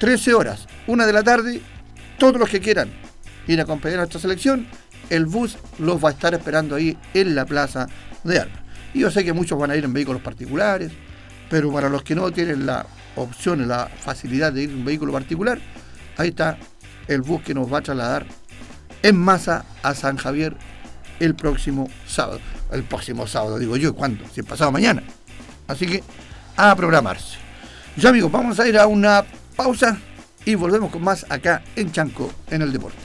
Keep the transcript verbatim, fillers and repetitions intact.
trece horas, una de la tarde, todos los que quieran ir a acompañar a nuestra selección, el bus los va a estar esperando ahí en la Plaza de Armas. Y yo sé que muchos van a ir en vehículos particulares, pero para los que no tienen la opción, la facilidad de ir en un vehículo particular, ahí está el bus que nos va a trasladar en masa a San Javier el próximo sábado. El próximo sábado, digo yo, ¿cuándo? Si es pasado mañana. Así que a programarse. Ya amigos, vamos a ir a una pausa y volvemos con más acá en Chanco, en el Deporte.